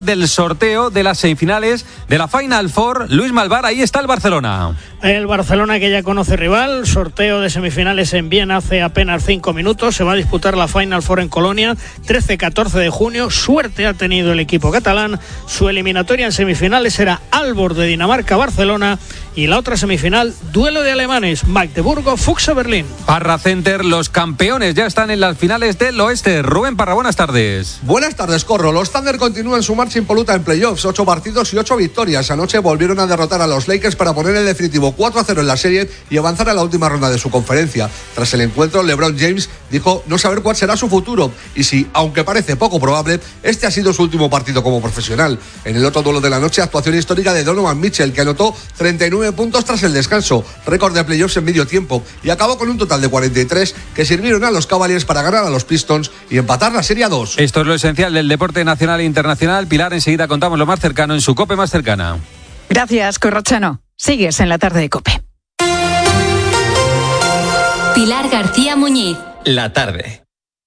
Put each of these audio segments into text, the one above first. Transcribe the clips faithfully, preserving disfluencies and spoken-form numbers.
Del sorteo de las semifinales de la Final Four. Luis Malvar, ahí está el Barcelona. El Barcelona, que ya conoce rival, sorteo de semifinales en Viena hace apenas cinco minutos. Se va a disputar la Final Four en Colonia, trece catorce de junio. Suerte ha tenido el equipo catalán. Su eliminatoria en semifinales será Aalborg de Dinamarca-Barcelona y la otra semifinal, duelo de alemanes, Magdeburgo-Fuchs-Berlín. Parra Center, los campeones ya están en las finales del oeste. Rubén Parra, buenas tardes. Buenas tardes, Corro. Los Thunder continúan su marcha impoluta en playoffs, ocho partidos y ocho victorias. Anoche volvieron a derrotar a los Lakers para poner el definitivo cuatro a cero en la serie y avanzar a la última ronda de su conferencia. Tras el encuentro, LeBron James dijo no saber cuál será su futuro y si, aunque parece poco probable, este ha sido su último partido como profesional. En el otro duelo de la noche, actuación histórica de Donovan Mitchell, que anotó treinta y nueve puntos tras el descanso, récord de playoffs en medio tiempo, y acabó con un total de cuarenta y tres que sirvieron a los Cavaliers para ganar a los Pistons y empatar la serie a dos. Esto es lo esencial del deporte nacional e internacional. Pilar, enseguida contamos lo más cercano en su COPE más cercana. Gracias, Corrochano. Sigues en la tarde de COPE. Pilar García Muñiz. La tarde.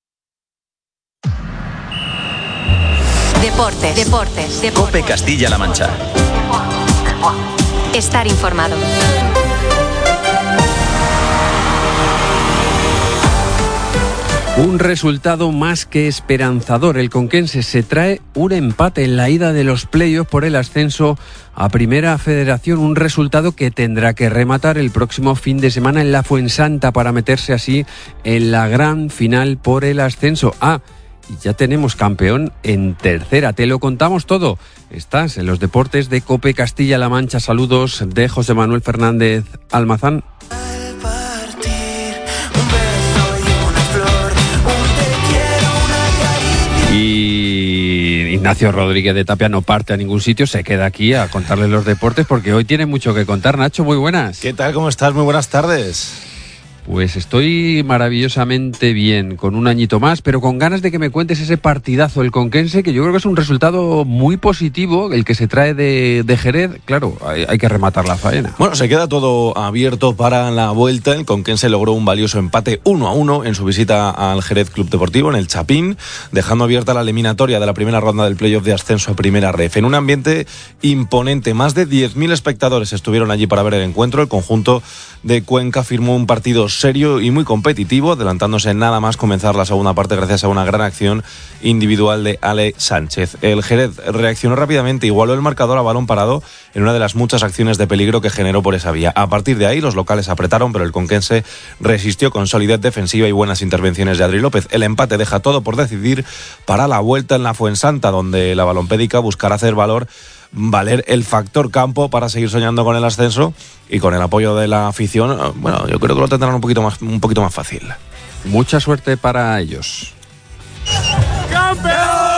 Deportes, deportes, deportes. COPE Castilla-La Mancha. Estar informado. Un resultado más que esperanzador. El conquense se trae un empate en la ida de los playoffs por el ascenso a Primera Federación, un resultado que tendrá que rematar el próximo fin de semana en la Fuensanta para meterse así en la gran final por el ascenso. Ah, y ya tenemos campeón en tercera, te lo contamos todo. Estás en los deportes de COPE Castilla-La Mancha. Saludos de José Manuel Fernández Almazán. Y Ignacio Rodríguez de Tapia no parte a ningún sitio, se queda aquí a contarles los deportes porque hoy tiene mucho que contar. Nacho, muy buenas. ¿Qué tal? ¿Cómo estás? Muy buenas tardes. Pues estoy maravillosamente bien, con un añito más, pero con ganas de que me cuentes ese partidazo del conquense, que yo creo que es un resultado muy positivo, el que se trae de, de Jerez. Claro, hay, hay que rematar la faena. Bueno, se queda todo abierto para la vuelta. El conquense logró un valioso empate uno a uno en su visita al Jerez Club Deportivo, en el Chapín, dejando abierta la eliminatoria de la primera ronda del playoff de ascenso a Primera Ref. En un ambiente imponente, más de diez mil espectadores estuvieron allí para ver el encuentro. El conjunto de Cuenca firmó un partido serio y muy competitivo, adelantándose nada más comenzar la segunda parte gracias a una gran acción individual de Ale Sánchez. El Jerez reaccionó rápidamente, igualó el marcador a balón parado en una de las muchas acciones de peligro que generó por esa vía. A partir de ahí los locales apretaron, pero el conquense resistió con solidez defensiva y buenas intervenciones de Adri López. El empate deja todo por decidir para la vuelta en la Fuensanta, donde la balompédica buscará hacer valor valer el factor campo para seguir soñando con el ascenso, y con el apoyo de la afición, bueno, yo creo que lo tendrán un poquito más, un poquito más fácil. Mucha suerte para ellos. ¡Campeones!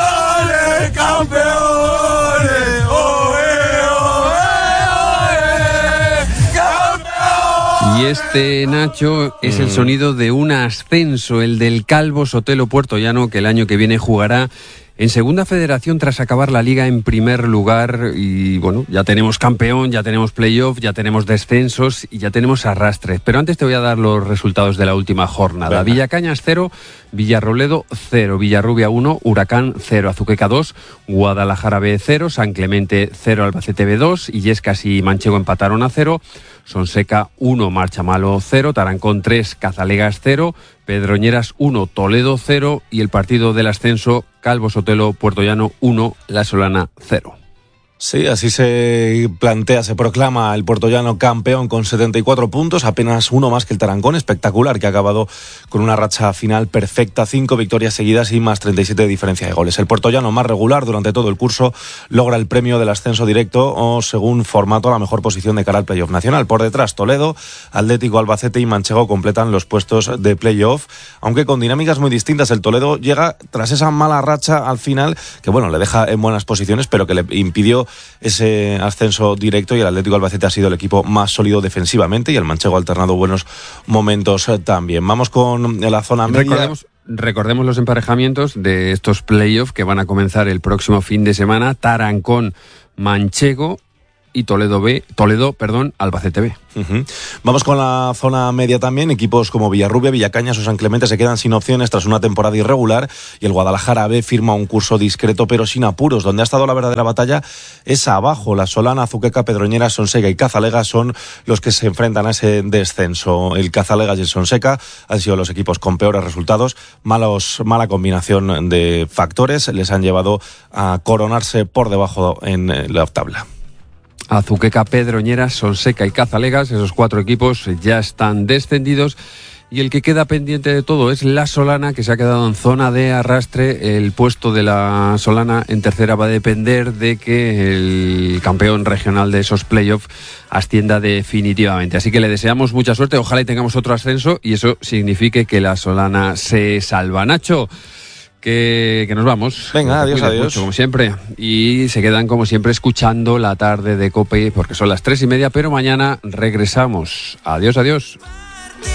¡Campeones! ¡Oe, oe, oe! ¡Campeones! Y este, Nacho, es el sonido de un ascenso, el del Calvo Sotelo Puertollano, que el año que viene jugará en Segunda Federación tras acabar la Liga en primer lugar. Y bueno, ya tenemos campeón, ya tenemos playoff, ya tenemos descensos y ya tenemos arrastres. Pero antes te voy a dar los resultados de la última jornada. Venga. Villacañas cero, Villarrobledo cero, Villarrubia uno, Huracán cero, Azuqueca dos, Guadalajara B cero, San Clemente cero, Albacete B dos, Illescas y Manchego empataron a cero, Sonseca uno, Marchamalo cero, Tarancón tres, Cazalegas cero, Pedroñeras uno, Toledo cero y el partido del ascenso, Calvo Sotelo Puertollano uno, La Solana cero. Sí, así se plantea, se proclama el puertollano campeón con setenta y cuatro puntos, apenas uno más que el Tarancón, espectacular, que ha acabado con una racha final perfecta, cinco victorias seguidas y más treinta y siete de diferencia de goles. El puertollano más regular durante todo el curso logra el premio del ascenso directo o, según formato, la mejor posición de cara al playoff nacional. Por detrás, Toledo, Atlético, Albacete y Manchego completan los puestos de playoff, aunque con dinámicas muy distintas. El Toledo llega tras esa mala racha al final, que bueno, le deja en buenas posiciones, pero que le impidió ese ascenso directo, y el Atlético Albacete ha sido el equipo más sólido defensivamente y el Manchego ha alternado buenos momentos también. Vamos con la zona media. Recordemos, recordemos los emparejamientos de estos playoffs que van a comenzar el próximo fin de semana. Tarancón, Manchego y Toledo B, Toledo, perdón, Albacete B. Uh-huh. Vamos con la zona media también. Equipos como Villarrubia, Villacañas o San Clemente se quedan sin opciones tras una temporada irregular y el Guadalajara B firma un curso discreto pero sin apuros. Donde ha estado la verdadera batalla es abajo. La Solana, Azuqueca, Pedroñeras, Sonseca y Cazalega son los que se enfrentan a ese descenso. El Cazalegas y el Sonseca han sido los equipos con peores resultados. Malos, mala combinación de factores les han llevado a coronarse por debajo en la tabla. Azuqueca, Pedroñeras, Sonseca y Cazalegas, esos cuatro equipos ya están descendidos y el que queda pendiente de todo es la Solana, que se ha quedado en zona de arrastre. El puesto de la Solana en tercera va a depender de que el campeón regional de esos playoffs ascienda definitivamente. Así que le deseamos mucha suerte, ojalá y tengamos otro ascenso y eso signifique que la Solana se salva. Nacho, Que, que nos vamos. Venga, adiós, adiós. Mucho, como siempre. Y se quedan, como siempre, escuchando la tarde de COPE, porque son las tres y media, pero mañana regresamos. Adiós, adiós.